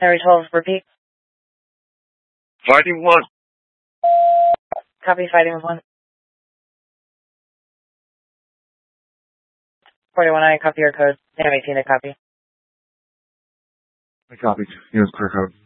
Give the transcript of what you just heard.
Harry 12, repeat. Fighting 1. Copy, fighting 1. 41, I copy your code. Sam 18 to copy. I copied. Here's clear code.